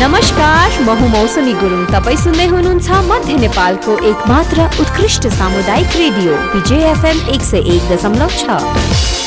नमस्कार, म हुँ मौसमी गुरुङ। तपाईँ सुन्दै हुनुहुन्छ मध्य नेपालको एकमात्र उत्कृष्ट सामुदायिक रेडियो विजय FM 101.6।